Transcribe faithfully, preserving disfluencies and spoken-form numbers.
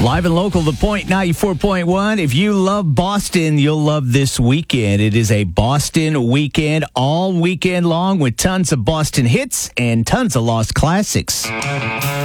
Live and local, The Point ninety-four point one. If you love Boston, you'll love this weekend. It is a Boston weekend all weekend long with tons of Boston hits and tons of lost classics.